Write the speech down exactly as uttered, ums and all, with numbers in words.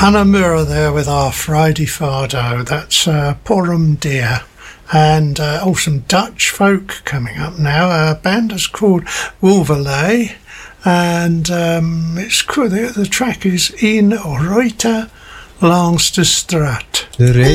Hannah Mura there with our Friday Fardo. That's uh, Porum Deer. And uh, oh, some Dutch folk coming up now. A band is called Wolverley. And um, it's cool. The, the track is In Reuter Langs de Straat. De